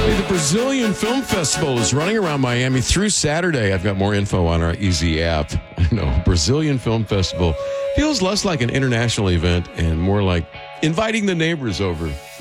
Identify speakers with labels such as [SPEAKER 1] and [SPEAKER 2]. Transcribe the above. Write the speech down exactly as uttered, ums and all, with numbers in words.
[SPEAKER 1] Hey, the Brazilian Film Festival is running around Miami through Saturday. I've got more info on our Easy app. I know, Brazilian Film Festival feels less like an international event and more like inviting the neighbors over.